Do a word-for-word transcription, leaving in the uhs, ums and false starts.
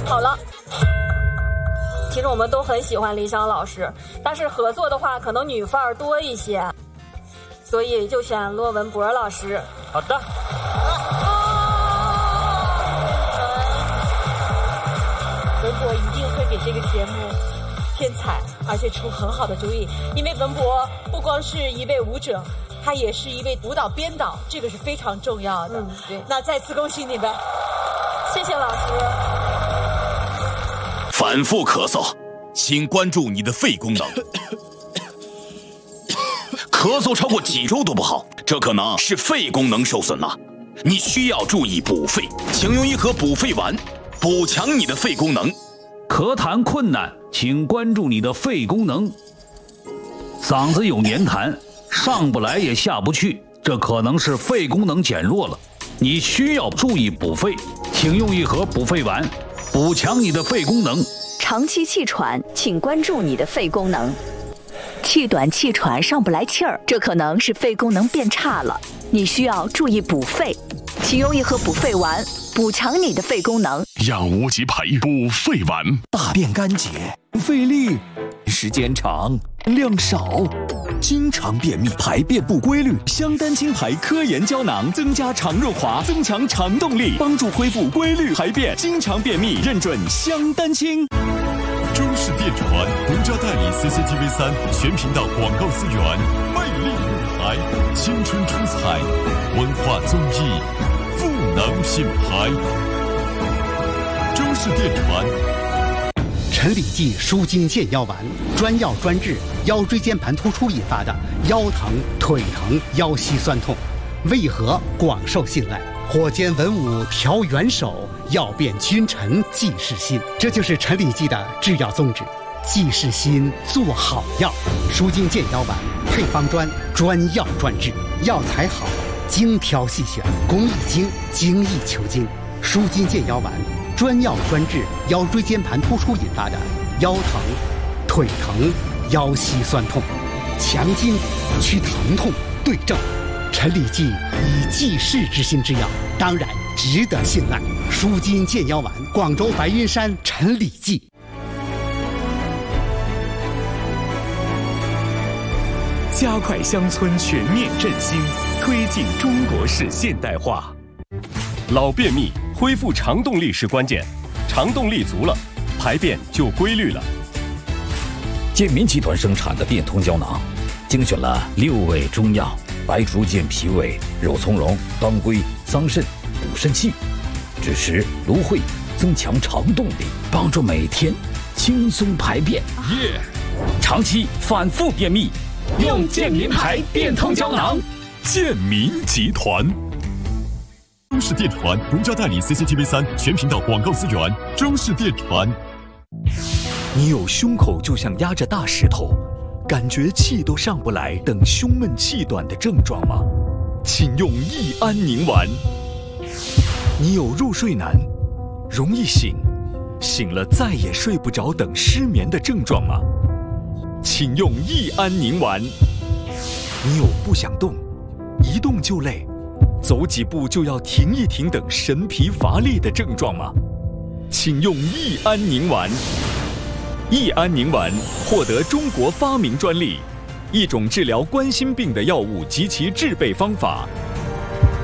好了。其实我们都很喜欢李想老师，但是合作的话可能女范儿多一些，所以就选骆文博老师。 好的。 文博一定会给这个节目添彩，而且出很好的主意，因为文博不光是一位舞者，他也是一位舞蹈编导，这个是非常重要的。 嗯，对。 那再次恭喜你们， 谢谢老师。 反复咳嗽，请关注你的肺功能。咳嗽超过几周都不好，这可能是肺功能受损了，你需要注意补肺，请用一盒补肺丸，补强你的肺功能。 咳痰困难，请关注你的肺功能。嗓子有黏痰，上不来也下不去，这可能是肺功能减弱了，你需要注意补肺，请用一盒补肺丸，补强你的肺功能。 长期气喘，请关注你的肺功能。气短气喘上不来气儿，这可能是肺功能变差了，你需要注意补肺，请用一盒补肺丸，补强你的肺功能。 养无极培补肺丸， 大便干结，费力，时间长，量少，经常便秘，排便不规律。香丹清排科研胶囊，增加肠润滑，增强肠动力，帮助恢复规律排便。经常便秘，认准香丹清。 中式电传独家代理 C C T V 三全频道广告资源，魅力舞台，青春出彩，文化综艺，赋能品牌。中式电传。 陈李济舒筋健腰丸，专药专治腰椎间盘突出引发的腰疼、腿疼、腰膝酸痛，为何广受信赖？火箭文武调元首，药变君臣济世心。这就是陈李济的制药宗旨，济世心，做好药。舒筋健腰丸配方专，专药专治，药材好，精挑细选，工艺精，精益求精。舒筋健腰丸专药专治腰椎间盘突出引发的腰疼、腿疼、腰膝酸痛，强筋祛疼痛，对症。陈李济以济世之心之药，当然值得信赖。舒筋健腰丸，广州白云山陈李济。 加快乡村全面振兴，推进中国式现代化。 老便秘恢复肠动力是关键，肠动力足了，排便就规律了。 健民集团生产的变通胶囊，精选了六味中药，白术健脾胃、肉苁蓉、当归、桑葚，补肾气，枳实、芦荟，增强肠动力，帮助每天轻松排便。 耶！ 长期反复便秘， 用健民牌变通胶囊。 健民集团。中式电传独家代理 C C T V 三全频道广告资源。中式电传。 你有胸口就像压着大石头，感觉气都上不来等胸闷气短的症状吗？请用益安宁丸。你有入睡难，容易醒，醒了再也睡不着等失眠的症状吗？请用益安宁丸。你有不想动，一动就累，走几步就要停一停等神疲乏力的症状吗？请用益安宁丸。益安宁丸获得中国发明专利，一种治疗冠心病的药物及其制备方法